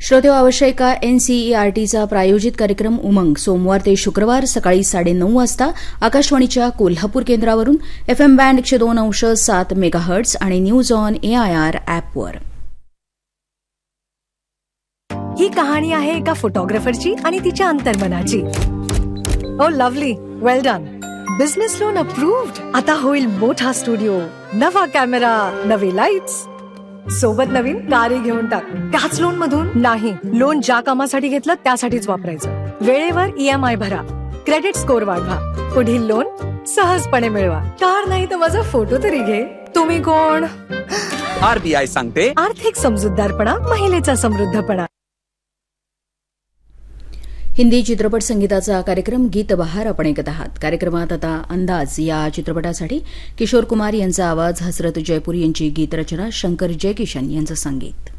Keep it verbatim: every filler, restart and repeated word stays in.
श्रोते आवश्यक एनसीईआरटीचा प्रायोजित कार्यक्रम उमंग सोमवार ते शुक्रवार सकाळी साडेनऊ वाजता आकाशवाणीच्या कोल्हापूर केंद्रावरून एफएम बँड एकशे दोन अंश सात मेगाहर्ट्ज आणि न्यूज ऑन एआयआर ॲपवर. ही कहाणी आहे एका फोटोग्राफरची आणि तिच्या अंतर्मनाची. ओ लवली, वेल डन. Business loan approved. आता होईल मोठा स्टुडिओ, नवा कॅमेरा, नवे लाईट्स, सोबत नवीन कारही घेऊन टाक. त्याच लोन मधून नाही, लोन ज्या कामासाठी घेतलं त्यासाठीच वापरायचं. वेळेवर ईएमआय भरा, क्रेडिट स्कोअर वाढवा, पुढील लोन सहजपणे मिळवा. कार नाही तर माझा फोटो तरी घे. तुम्ही कोण? आरबीआय सांगते, आर्थिक समजूतदारपणा महिलेचा समृद्धपणा. हिंदी चित्रपट संगीताचा कार्यक्रम गीत बहार आपण ऐकत आहात. कार्यक्रमात आता अंदाज या चित्रपटासाठी किशोर कुमार यांचा आवाज, हसरत जयपुरी यांची गीतरचना, शंकर जयकिशन यांचं संगीत.